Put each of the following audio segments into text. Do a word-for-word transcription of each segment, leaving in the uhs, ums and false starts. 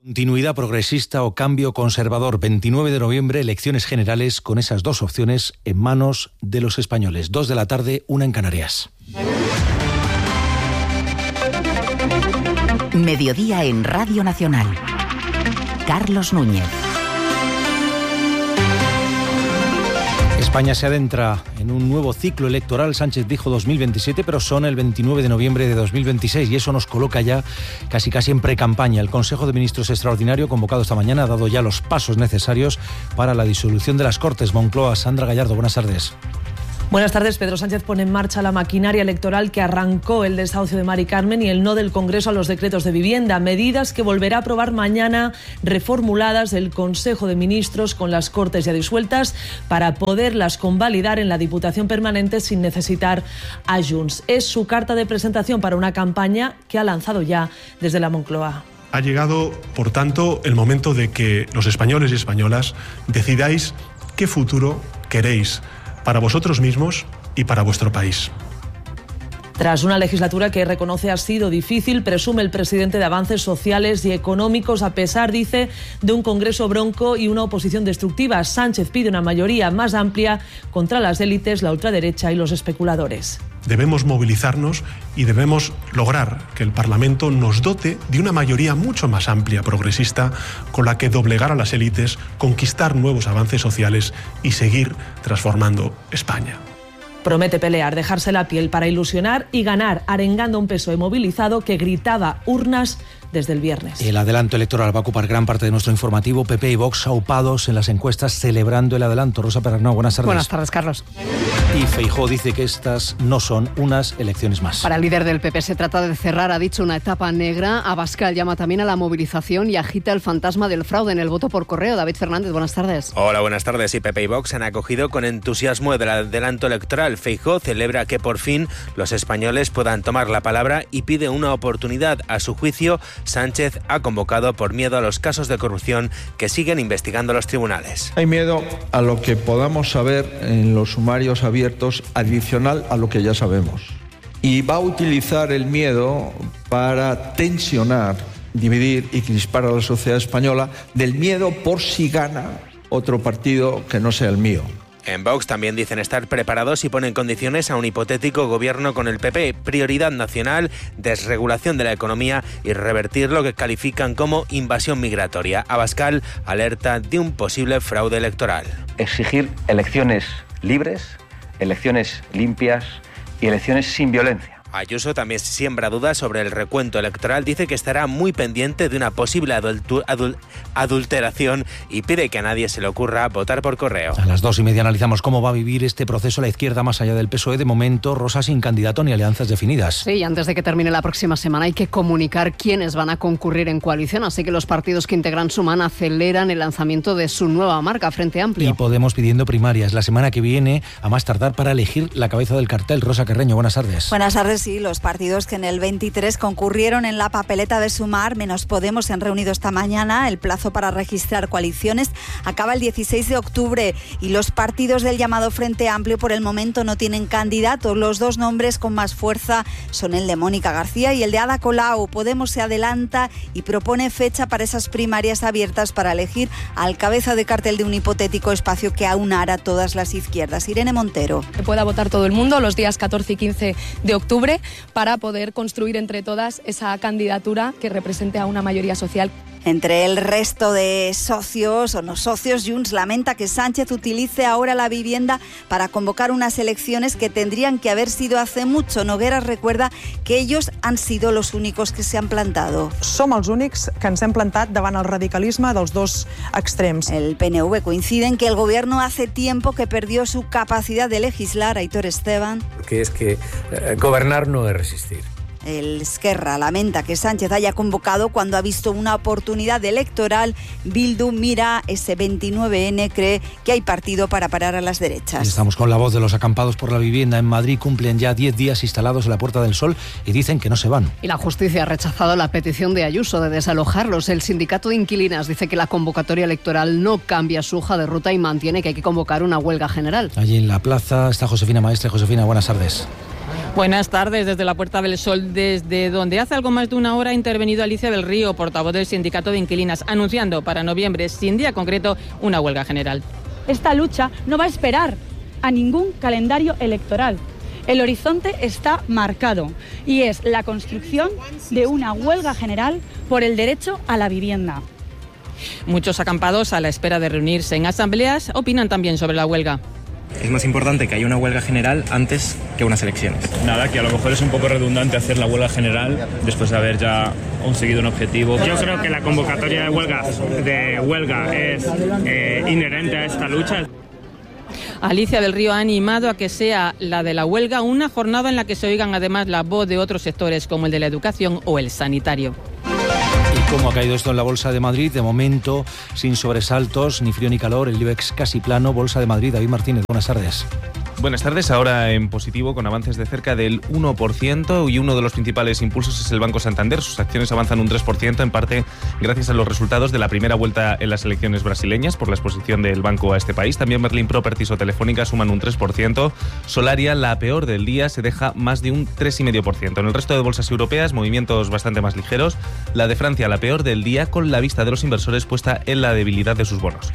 Continuidad progresista o cambio conservador. veintinueve de noviembre, elecciones generales con esas dos opciones en manos de los españoles. Dos de la tarde, una en Canarias. Mediodía en Radio Nacional. Carlos Núñez. España se adentra en un nuevo ciclo electoral. Sánchez dijo dos mil veintisiete, pero son el veintinueve de noviembre de dos mil veintiséis y eso nos coloca ya casi casi en pre-campaña. El Consejo de Ministros extraordinario convocado esta mañana ha dado ya los pasos necesarios para la disolución de las Cortes. Moncloa, Sandra Gallardo, buenas tardes. Buenas tardes. Pedro Sánchez pone en marcha la maquinaria electoral que arrancó el desahucio de Mari Carmen y el no del Congreso a los decretos de vivienda, medidas que volverá a aprobar mañana, reformuladas el Consejo de Ministros con las Cortes ya disueltas para poderlas convalidar en la Diputación Permanente sin necesitar a Junts. Es su carta de presentación para una campaña que ha lanzado ya desde la Moncloa. Ha llegado, por tanto, el momento de que los españoles y españolas decidáis qué futuro queréis para vosotros mismos y para vuestro país. Tras una legislatura que reconoce ha sido difícil, presume el presidente de avances sociales y económicos, a pesar, dice, de un Congreso bronco y una oposición destructiva. Sánchez pide una mayoría más amplia contra las élites, la ultraderecha y los especuladores. Debemos movilizarnos y debemos lograr que el Parlamento nos dote de una mayoría mucho más amplia, progresista, con la que doblegar a las élites, conquistar nuevos avances sociales y seguir transformando España. Promete pelear, dejarse la piel para ilusionar y ganar, arengando a un P S O E movilizado que gritaba urnas desde el viernes. El adelanto electoral va a ocupar gran parte de nuestro informativo. P P y Vox aupados en las encuestas celebrando el adelanto. Rosa Perarnau, buenas tardes. Buenas tardes, Carlos. Y Feijóo dice que estas no son unas elecciones más. Para el líder del P P se trata de cerrar, ha dicho, una etapa negra. Abascal llama también a la movilización y agita el fantasma del fraude en el voto por correo. David Fernández, buenas tardes. Hola, buenas tardes. Y P P y Vox han acogido con entusiasmo el adelanto electoral. Feijóo celebra que por fin los españoles puedan tomar la palabra y pide una oportunidad. A su juicio, Sánchez ha convocado por miedo a los casos de corrupción que siguen investigando los tribunales. Hay miedo a lo que podamos saber en los sumarios abiertos, adicional a lo que ya sabemos. Y va a utilizar el miedo para tensionar, dividir y crispar a la sociedad española, del miedo por si gana otro partido que no sea el mío. En Vox también dicen estar preparados y ponen condiciones a un hipotético gobierno con el P P. Prioridad nacional, desregulación de la economía y revertir lo que califican como invasión migratoria. Abascal alerta de un posible fraude electoral. Exigir elecciones libres, elecciones limpias y elecciones sin violencia. Ayuso también siembra dudas sobre el recuento electoral, dice que estará muy pendiente de una posible adultu- adul- adulteración y pide que a nadie se le ocurra votar por correo. A las dos y media analizamos cómo va a vivir este proceso la izquierda más allá del P S O E. De momento, Rosa, sin candidato ni alianzas definidas. Sí, y antes de que termine la próxima semana hay que comunicar quiénes van a concurrir en coalición, así que los partidos que integran Sumar aceleran el lanzamiento de su nueva marca, Frente Amplio. Y Podemos pidiendo primarias la semana que viene, a más tardar, para elegir la cabeza del cartel. Rosa Carreño, buenas tardes. Buenas tardes. Sí, los partidos que en el veintitrés concurrieron en la papeleta de Sumar, menos Podemos, se han reunido esta mañana. El plazo para registrar coaliciones acaba el dieciséis de octubre y los partidos del llamado Frente Amplio por el momento no tienen candidatos. Los dos nombres con más fuerza son el de Mónica García y el de Ada Colau. Podemos se adelanta y propone fecha para esas primarias abiertas para elegir al cabeza de cartel de un hipotético espacio que aunara todas las izquierdas. Irene Montero. Que pueda votar todo el mundo los días catorce y quince de octubre para poder construir entre todas esa candidatura que represente a una mayoría social. Entre el resto de socios o no socios, Junts lamenta que Sánchez utilice ahora la vivienda para convocar unas elecciones que tendrían que haber sido hace mucho. Nogueras recuerda que ellos han sido los únicos que se han plantado. Som els únics que ens hem plantat davant el radicalisme dels dos extrems. El P N V coincide en que el gobierno hace tiempo que perdió su capacidad de legislar. Aitor Esteban. Que es que eh, gobernar no es resistir. El Esquerra lamenta que Sánchez haya convocado cuando ha visto una oportunidad electoral. Bildu mira ese veintinueve ene, cree que hay partido para parar a las derechas. Estamos con la voz de los acampados por la vivienda. En Madrid cumplen ya diez días instalados en la Puerta del Sol y dicen que no se van. Y la justicia ha rechazado la petición de Ayuso de desalojarlos. El sindicato de inquilinas dice que la convocatoria electoral no cambia su hoja de ruta y mantiene que hay que convocar una huelga general. Allí en la plaza está Josefina Maestre. Josefina, buenas tardes. Buenas tardes desde la Puerta del Sol, desde donde hace algo más de una hora ha intervenido Alicia del Río, portavoz del Sindicato de Inquilinas, anunciando para noviembre, sin día concreto, una huelga general. Esta lucha no va a esperar a ningún calendario electoral. El horizonte está marcado y es la construcción de una huelga general por el derecho a la vivienda. Muchos acampados a la espera de reunirse en asambleas opinan también sobre la huelga. Es más importante que haya una huelga general antes que unas elecciones. Nada, que a lo mejor es un poco redundante hacer la huelga general después de haber ya conseguido un objetivo. Yo creo que la convocatoria de huelga, de huelga es eh, inherente a esta lucha. Alicia del Río ha animado a que sea la de la huelga una jornada en la que se oigan además la voz de otros sectores como el de la educación o el sanitario. ¿Y cómo ha caído esto en la Bolsa de Madrid? De momento, sin sobresaltos, ni frío ni calor, el IBEX casi plano. Bolsa de Madrid, David Martínez, buenas tardes. Buenas tardes, ahora en positivo con avances de cerca del uno por ciento y uno de los principales impulsos es el Banco Santander. Sus acciones avanzan un tres por ciento, en parte gracias a los resultados de la primera vuelta en las elecciones brasileñas por la exposición del banco a este país. También Merlin Properties o Telefónica suman un tres por ciento. Solaria, la peor del día, se deja más de un tres coma cinco por ciento. En el resto de bolsas europeas, movimientos bastante más ligeros. La de Francia, la peor del día, con la vista de los inversores puesta en la debilidad de sus bonos.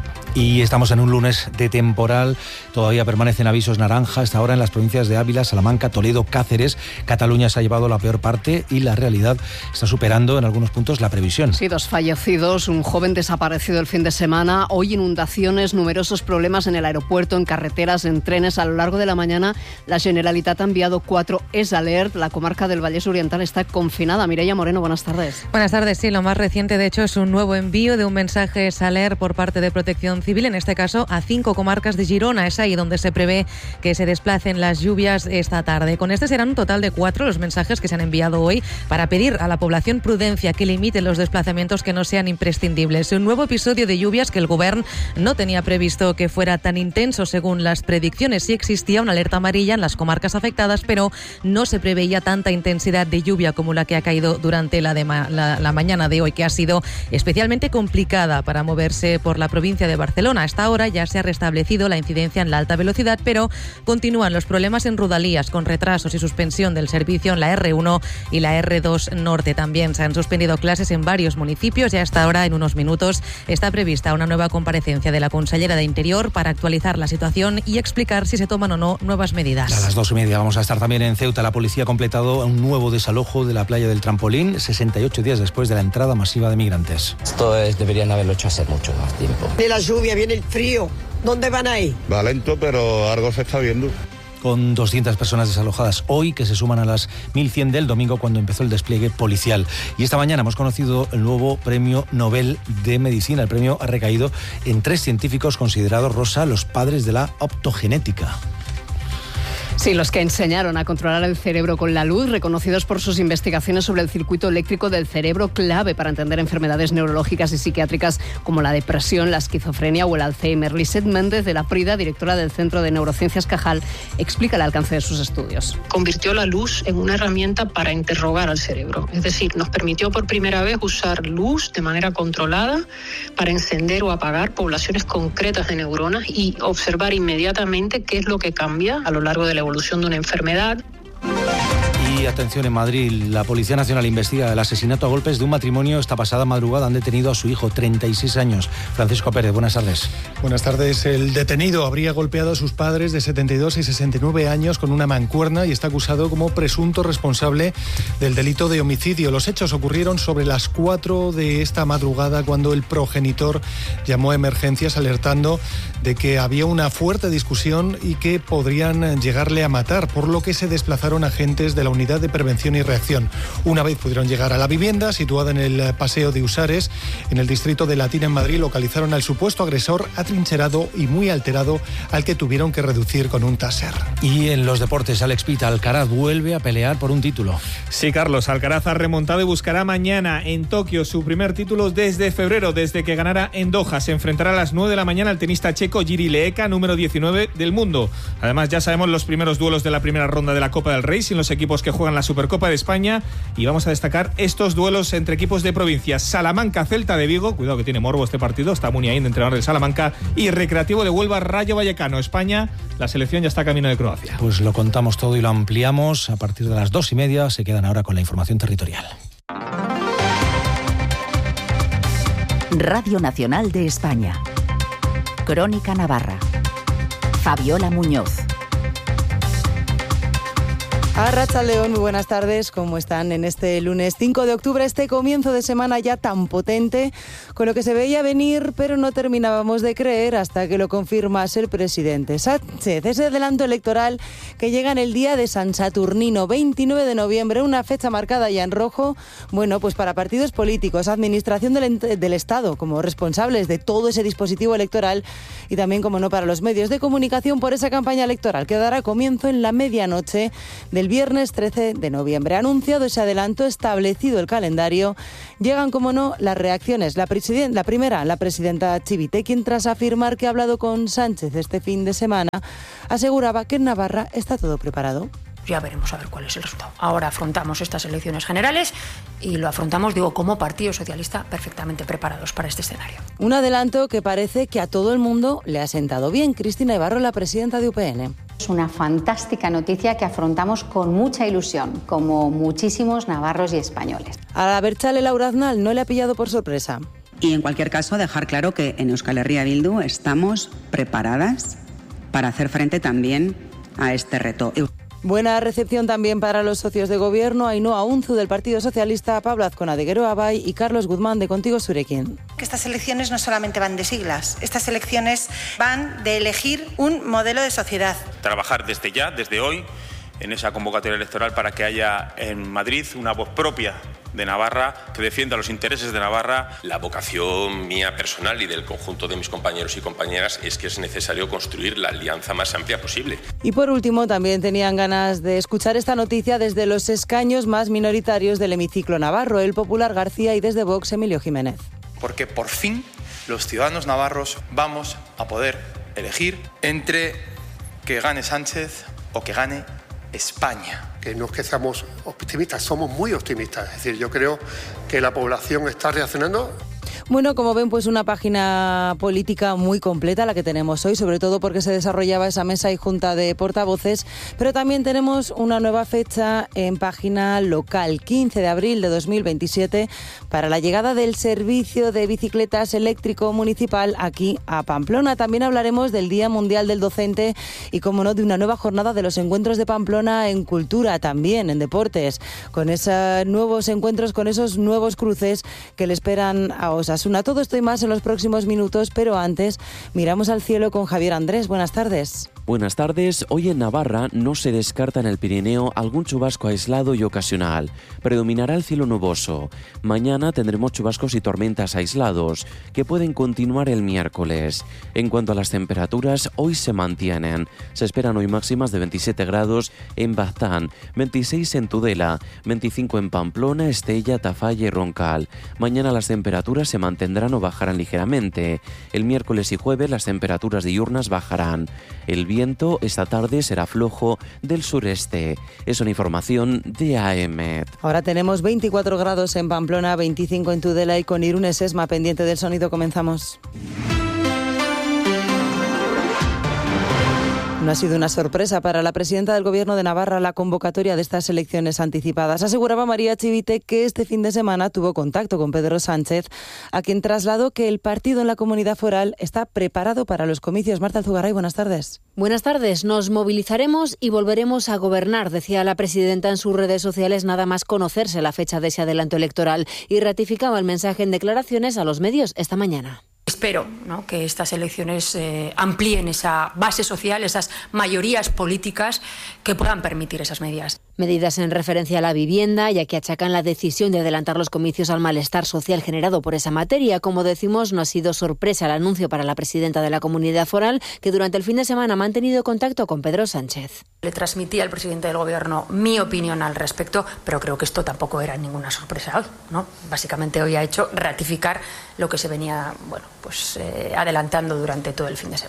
Y estamos en un lunes de temporal, todavía permanecen avisos naranja hasta ahora en las provincias de Ávila, Salamanca, Toledo, Cáceres. Cataluña se ha llevado la peor parte y la realidad está superando en algunos puntos la previsión. Sí, dos fallecidos, un joven desaparecido el fin de semana, hoy inundaciones, numerosos problemas en el aeropuerto, en carreteras, en trenes. A lo largo de la mañana la Generalitat ha enviado cuatro es alert, la comarca del Vallés Oriental está confinada. Mireia Moreno, buenas tardes. Buenas tardes, sí, lo más reciente de hecho es un nuevo envío de un mensaje es alert por parte de Protección Civil, en este caso a cinco comarcas de Girona. Es ahí donde se prevé que se desplacen las lluvias esta tarde. Con este serán un total de cuatro los mensajes que se han enviado hoy para pedir a la población prudencia, que limite los desplazamientos que no sean imprescindibles. Un nuevo episodio de lluvias que el Govern no tenía previsto que fuera tan intenso según las predicciones. Sí existía una alerta amarilla en las comarcas afectadas, pero no se preveía tanta intensidad de lluvia como la que ha caído durante la, de ma- la, la mañana de hoy, que ha sido especialmente complicada para moverse por la provincia de Barcelona. Hasta ahora ya se ha restablecido la incidencia en la alta velocidad, pero continúan los problemas en Rodalías, con retrasos y suspensión del servicio en la erre uno y la erre dos Norte. También se han suspendido clases en varios municipios y hasta ahora, en unos minutos, está prevista una nueva comparecencia de la consellera de Interior para actualizar la situación y explicar si se toman o no nuevas medidas. A las dos y media vamos a estar también en Ceuta. La policía ha completado un nuevo desalojo de la playa del Trampolín, sesenta y ocho días después de la entrada masiva de migrantes. Esto es, deberían haberlo hecho hace mucho más tiempo. De la lluvia viene el frío. ¿Dónde van ahí? Va lento, pero algo se está viendo. Con doscientas personas desalojadas hoy, que se suman a las mil cien del domingo cuando empezó el despliegue policial. Y esta mañana hemos conocido el nuevo Premio Nobel de Medicina. El premio ha recaído en tres científicos considerados, Rosa, los padres de la optogenética. Sí, los que enseñaron a controlar el cerebro con la luz, reconocidos por sus investigaciones sobre el circuito eléctrico del cerebro, clave para entender enfermedades neurológicas y psiquiátricas como la depresión, la esquizofrenia o el Alzheimer. Lisette Méndez, de la Prida, directora del Centro de Neurociencias Cajal, explica el alcance de sus estudios. Convirtió la luz en una herramienta para interrogar al cerebro. Es decir, nos permitió por primera vez usar luz de manera controlada para encender o apagar poblaciones concretas de neuronas y observar inmediatamente qué es lo que cambia a lo largo de la evolución de una enfermedad. Y atención, en Madrid, la Policía Nacional investiga el asesinato a golpes de un matrimonio. Esta pasada madrugada han detenido a su hijo, treinta y seis años. Francisco Pérez, buenas tardes. Buenas tardes. El detenido habría golpeado a sus padres de setenta y dos y sesenta y nueve años con una mancuerna y está acusado como presunto responsable del delito de homicidio. Los hechos ocurrieron sobre las cuatro de esta madrugada, cuando el progenitor llamó a emergencias alertando de que había una fuerte discusión y que podrían llegarle a matar, por lo que se desplazaron agentes de la unidad de prevención y reacción. Una vez pudieron llegar a la vivienda, situada en el Paseo de Usares, en el distrito de Latina, en Madrid, localizaron al supuesto agresor atrincherado y muy alterado, al que tuvieron que reducir con un taser. Y en los deportes, Alex Pita, Alcaraz vuelve a pelear por un título. Sí, Carlos, Alcaraz ha remontado y buscará mañana en Tokio su primer título desde febrero, desde que ganara en Doha. Se enfrentará a las nueve de la mañana al tenista checo Jiri Leeka, número diecinueve del mundo. Además, ya sabemos los primeros duelos de la primera ronda de la Copa del Rey, sin los equipos que juegan juegan la Supercopa de España y vamos a destacar estos duelos entre equipos de provincias. Salamanca-Celta de Vigo, cuidado que tiene morbo este partido, está Muniain, entrenador del Salamanca, y Recreativo de Huelva, Rayo Vallecano. España, la selección ya está camino de Croacia. Pues lo contamos todo y lo ampliamos a partir de las dos y media. Se quedan ahora con la información territorial. Radio Nacional de España. Crónica Navarra. Fabiola Muñoz. Arratsaldeon, muy buenas tardes, ¿cómo están en este lunes cinco de octubre, este comienzo de semana ya tan potente, con lo que se veía venir, pero no terminábamos de creer hasta que lo confirmase el presidente Sánchez. Ese adelanto electoral que llega en el día de San Saturnino, veintinueve de noviembre, una fecha marcada ya en rojo, bueno, pues para partidos políticos, administración del, del Estado, como responsables de todo ese dispositivo electoral, y también, como no, para los medios de comunicación por esa campaña electoral que dará comienzo en la medianoche del viernes trece de noviembre. Anunciado ese adelanto, establecido el calendario, llegan, como no, las reacciones. La, presiden- la primera, la presidenta Chivite, quien tras afirmar que ha hablado con Sánchez este fin de semana, aseguraba que en Navarra está todo preparado. Ya veremos a ver cuál es el resultado. Ahora afrontamos estas elecciones generales y lo afrontamos, digo, como Partido Socialista, perfectamente preparados para este escenario. Un adelanto que parece que a todo el mundo le ha sentado bien. Cristina Ibarro, la presidenta de U P N. Es una fantástica noticia que afrontamos con mucha ilusión, como muchísimos navarros y españoles. A la Berchale Laura Aznal no le ha pillado por sorpresa. Y en cualquier caso, dejar claro que en Euskal Herria Bildu estamos preparadas para hacer frente también a este reto. Buena recepción también para los socios de gobierno, Ainhoa Unzu del Partido Socialista, Pablo Azcona de Gero Abay y Carlos Guzmán de Contigo Zurekin. Que estas elecciones no solamente van de siglas, estas elecciones van de elegir un modelo de sociedad. Trabajar desde ya, desde hoy, en esa convocatoria electoral para que haya en Madrid una voz propia de Navarra, que defienda los intereses de Navarra. La vocación mía personal y del conjunto de mis compañeros y compañeras es que es necesario construir la alianza más amplia posible. Y por último, también tenían ganas de escuchar esta noticia desde los escaños más minoritarios del hemiciclo navarro, el Popular García, y desde Vox, Emilio Jiménez. Porque por fin los ciudadanos navarros vamos a poder elegir entre que gane Sánchez o que gane España. Que no es que seamos optimistas, somos muy optimistas. Es decir, yo creo que la población está reaccionando. Bueno, como ven, pues una página política muy completa la que tenemos hoy, sobre todo porque se desarrollaba esa mesa y junta de portavoces, pero también tenemos una nueva fecha en página local, quince de abril de dos mil veintisiete, para la llegada del servicio de bicicletas eléctrico municipal aquí a Pamplona. También hablaremos del Día Mundial del Docente y, como no, de una nueva jornada de los encuentros de Pamplona en cultura, también en deportes, con esos nuevos encuentros, con esos nuevos cruces que le esperan a Osasuna. Todo esto y más en los próximos minutos, pero antes miramos al cielo con Javier Andrés. Buenas tardes. Buenas tardes. Hoy en Navarra no se descarta en el Pirineo algún chubasco aislado y ocasional. Predominará el cielo nuboso. Mañana tendremos chubascos y tormentas aislados que pueden continuar el miércoles. En cuanto a las temperaturas, hoy se mantienen. Se esperan hoy máximas de veintisiete grados en Baztán, veintiséis en Tudela, veinticinco en Pamplona, Estella, Tafalla y Roncal. Mañana las temperaturas se mantendrán o bajarán ligeramente. El miércoles y jueves las temperaturas diurnas bajarán. El viento esta tarde será flojo del sureste. Es una información de A E M E T. Ahora tenemos veinticuatro grados en Pamplona, veinticinco en Tudela y con Irune Sesma pendiente del sonido. Comenzamos. No ha sido una sorpresa para la presidenta del Gobierno de Navarra la convocatoria de estas elecciones anticipadas. Aseguraba María Chivite que este fin de semana tuvo contacto con Pedro Sánchez, a quien trasladó que el partido en la comunidad foral está preparado para los comicios. Marta Alzugaray, buenas tardes. Buenas tardes. Nos movilizaremos y volveremos a gobernar, decía la presidenta en sus redes sociales nada más conocerse la fecha de ese adelanto electoral, y ratificaba el mensaje en declaraciones a los medios esta mañana. Espero, ¿no?, que estas elecciones eh, amplíen esa base social, esas mayorías políticas que puedan permitir esas medidas. Medidas en referencia a la vivienda, ya que achacan la decisión de adelantar los comicios al malestar social generado por esa materia. Como decimos, no ha sido sorpresa el anuncio para la presidenta de la comunidad foral, que durante el fin de semana ha mantenido contacto con Pedro Sánchez. Le transmití al presidente del Gobierno mi opinión al respecto, pero creo que esto tampoco era ninguna sorpresa hoy, ¿no? Básicamente hoy ha hecho ratificar lo que se venía, bueno, pues eh, adelantando durante todo el fin de semana.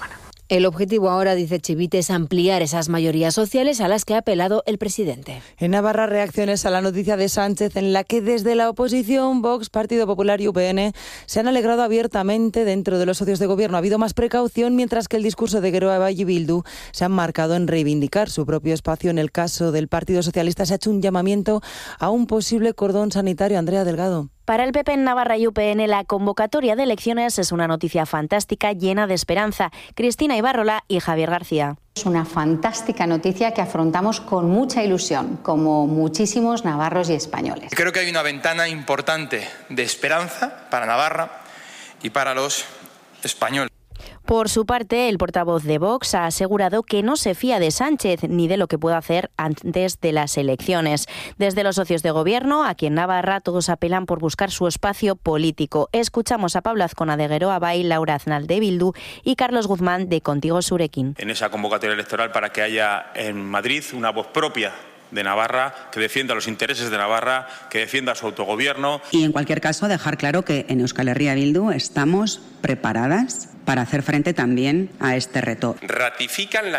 El objetivo ahora, dice Chivite, es ampliar esas mayorías sociales a las que ha apelado el presidente. En Navarra, reacciones a la noticia de Sánchez en la que desde la oposición, Vox, Partido Popular y U P N se han alegrado abiertamente dentro de los socios de gobierno. Ha habido más precaución, mientras que el discurso de Geroa Bai y Bildu se han marcado en reivindicar su propio espacio. En el caso del Partido Socialista se ha hecho un llamamiento a un posible cordón sanitario. Andrea Delgado. Para el P P en Navarra y U P N, la convocatoria de elecciones es una noticia fantástica llena de esperanza. Cristina Ibarrola y Javier García. Es una fantástica noticia que afrontamos con mucha ilusión, como muchísimos navarros y españoles. Creo que hay una ventana importante de esperanza para Navarra y para los españoles. Por su parte, el portavoz de Vox ha asegurado que no se fía de Sánchez ni de lo que pueda hacer antes de las elecciones. Desde los socios de gobierno, aquí en Navarra, todos apelan por buscar su espacio político. Escuchamos a Pablo Azcona de Geroa Bai, Laura Aznal de Bildu y Carlos Guzmán de Contigo Surekin. En esa convocatoria electoral para que haya en Madrid una voz propia de Navarra, que defienda los intereses de Navarra, que defienda su autogobierno. Y en cualquier caso, dejar claro que en Euskal Herria Bildu estamos preparadas para hacer frente también a este reto. Ratifican la